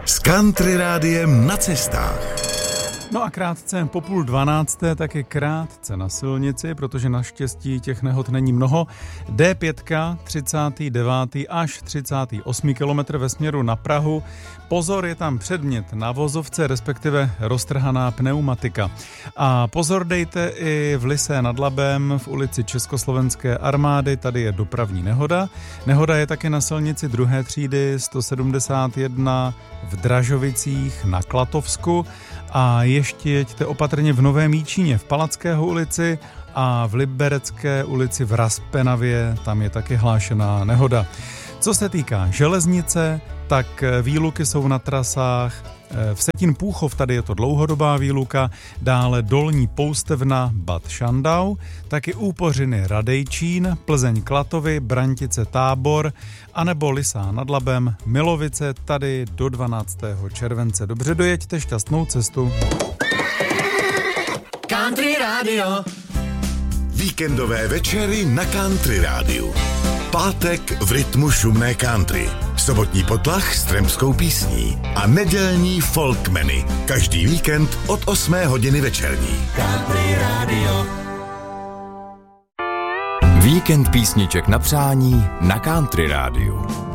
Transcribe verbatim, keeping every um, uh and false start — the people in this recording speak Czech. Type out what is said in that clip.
s Country Rádiem na cestách. No a krátce po půl dvanácté taky krátce na silnici, protože naštěstí těch nehod není mnoho. dé pět, třicátý devátý až třicátý osmý kilometr ve směru na Prahu. Pozor, je tam předmět na vozovce, respektive roztrhaná pneumatika. A pozor dejte i v Lysé nad Labem v ulici Československé armády, tady je dopravní nehoda. Nehoda je taky na silnici druhé třídy sto sedmdesát jedna v Dražovicích na Klatovsku. A ještě jeďte opatrně v Novém Jíčíně v Palackého ulici a v Liberecké ulici v Raspenavě, tam je taky hlášená nehoda. Co se týká železnice, tak výluky jsou na trasách v Vsetín Púchov, tady je to dlouhodobá výluka, dále Dolní Poustevna Bad Schandau, taky Úpořiny Radejčín, Plzeň Klatovy, Brantice Tábor, anebo Lysá nad Labem, Milovice, tady do dvanáctého července. Dobře dojeďte, šťastnou cestu. Country Radio. Víkendové večery na Country Rádiu. Pátek v rytmu šumné country, sobotní potlach s trampskou písní a nedělní folkmeny. Každý víkend od osmé hodiny večerní. Country Radio. Víkend písniček na přání na Country Rádiu.